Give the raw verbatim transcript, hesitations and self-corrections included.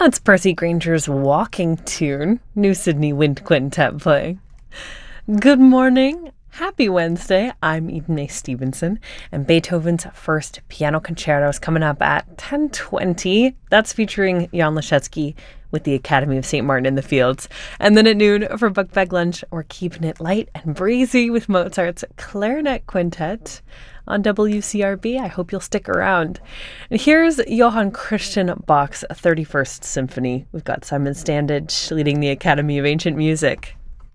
That's Percy Granger's walking tune, New Sydney Wind Quintet playing. Good morning. Happy Wednesday. I'm Eden A. Stevenson, and Beethoven's First Piano Concerto is coming up at ten twenty. That's featuring Jan Leschetski with the Academy of Saint Martin in the Fields. And then at noon for Buck Bag Lunch, we're keeping it light and breezy with Mozart's Clarinet Quintet on W C R B. I hope you'll stick around. And here's Johann Christian Bach's thirty-first Symphony. We've got Simon Standage leading the Academy of Ancient Music.